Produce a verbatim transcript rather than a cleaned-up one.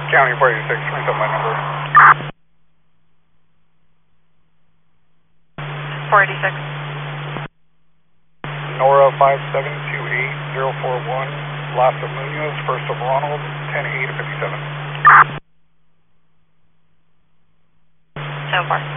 County four eighty-six, reset my number. four eighty-six. Nora five seven two eight zero four one, last of Munoz, first of Ronald, ten eight fifty-seven. So far.